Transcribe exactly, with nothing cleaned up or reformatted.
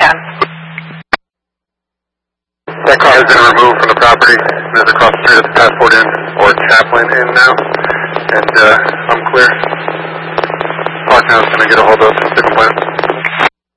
ten. That car has been removed from the property. There's across the street at the Passport Inn, or Chaplain Inn now. And uh, I'm clear. Park now is going to get a hold of the complaint.